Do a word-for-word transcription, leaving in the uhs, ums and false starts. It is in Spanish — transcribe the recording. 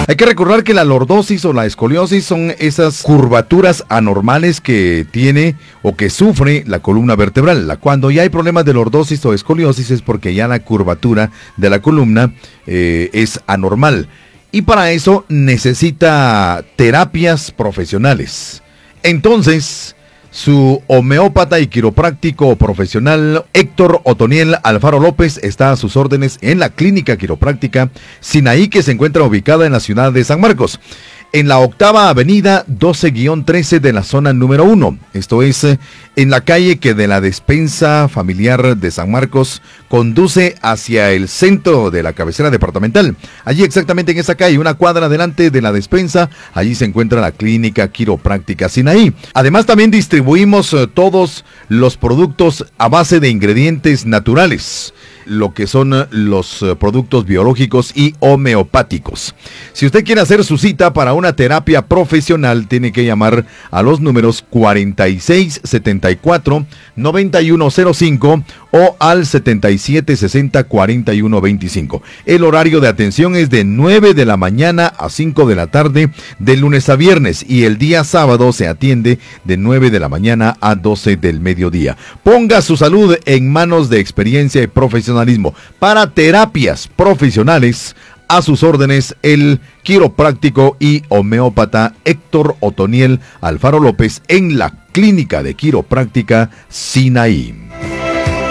Hay que recordar que la lordosis o la escoliosis son esas curvaturas anormales que tiene o que sufre la columna vertebral. Cuando ya hay problemas de lordosis o escoliosis es porque ya la curvatura de la columna eh, es anormal. Y para eso necesita terapias profesionales. Entonces, su homeópata y quiropráctico profesional Héctor Otoniel Alfaro López está a sus órdenes en la clínica quiropráctica Sinaí, que se encuentra ubicada en la ciudad de San Marcos, en la octava avenida doce guión trece de la zona número uno. Esto es en la calle que de la despensa familiar de San Marcos conduce hacia el centro de la cabecera departamental. Allí exactamente en esa calle, una cuadra adelante de la despensa, allí se encuentra la clínica quiropráctica Sinaí. Además también distribuimos eh, todos los productos a base de ingredientes naturales, lo que son los uh, productos biológicos y homeopáticos. Si usted quiere hacer su cita para una terapia profesional, tiene que llamar a los números cuarenta y seis setenta y cuatro noventa y uno cero cinco o al setenta y siete sesenta cuarenta y uno veinticinco. El horario de atención es de nueve de la mañana a cinco de la tarde, de lunes a viernes, y el día sábado se atiende de nueve de la mañana a doce del mediodía. Ponga su salud en manos de experiencia y profesionalismo. Para terapias profesionales, a sus órdenes el quiropráctico y homeópata Héctor Otoniel Alfaro López en la clínica de quiropráctica Sinaí.